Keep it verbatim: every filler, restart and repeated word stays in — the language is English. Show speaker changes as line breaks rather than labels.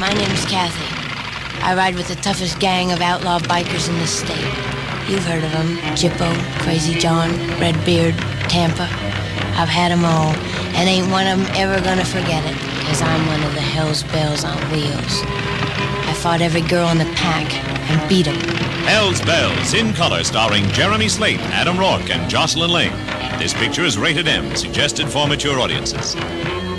My name's Kathy. I ride with the toughest gang of outlaw bikers in the state. You've heard of them. Jippo, Crazy John, Redbeard, Tampa. I've had them all, and ain't one of them ever gonna forget it, because I'm one of the Hell's Bells on wheels. I fought every girl in the pack and beat them.
Hell's Bells, in color, starring Jeremy Slate, Adam Rourke, and Jocelyn Lane. This picture is rated M, suggested for mature audiences.